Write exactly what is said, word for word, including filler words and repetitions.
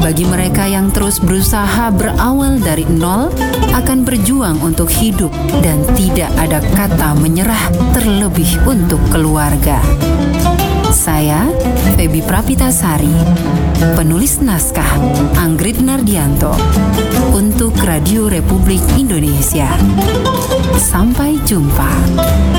Bagi mereka yang terus berusaha berawal dari nol, akan berjuang untuk hidup dan tidak ada kata menyerah, terlebih untuk keluarga. Saya, Febi Prapitasari, penulis naskah Anggrit Nardianto untuk Radio Republik Indonesia. Sampai jumpa.